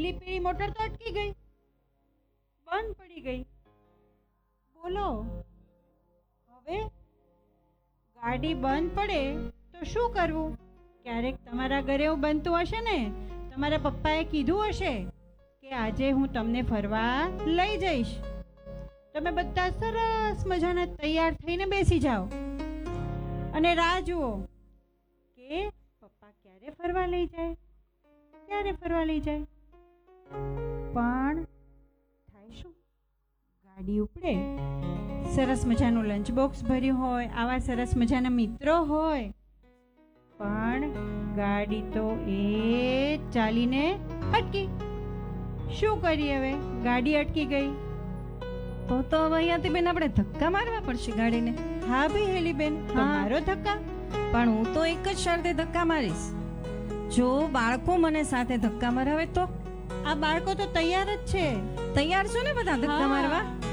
પેલી મોટર તો અટકી ગઈ, બંધ પડી ગઈ. બોલો હવે ગાડી બંધ પડે તો શું કરવું? ક્યારેક તમારા ઘરે એવું બનતું હશે ને, તમારા પપ્પાએ કીધું હશે કે આજે હું તમને ફરવા લઈ જઈશ. તમે બધા સરસ મજાના તૈયાર થઈને બેસી જાઓ અને રાહ જુઓ કે પપ્પા ક્યારે ફરવા લઈ જાય, ક્યારે ફરવા લઈ જાય. પણ થાય શું? ગાડી ઉપડે, સરસ મજાનું લંચ બોક્સ ભર્યું હોય, આવા સરસ મજાના મિત્રો હોય, પણ ગાડી તો એ ચાલીને અટકી. શું કરીએ હવે? ગાડી અટકી ગઈ તો હવે અહીંયાથી બેન આપણે ધક્કા મારવા પડશે ગાડીને. હા ભાઈ હેલી બેન, તમારો ધક્કા. પણ હું તો એક જ શરતે ધક્કા મારીશ, જો બાળકો મને સાથે ધક્કા મરાવે તો. આ બાળકો તો તૈયાર જ છે. તૈયાર છો ને બધા ધક્કા હા. મારવા?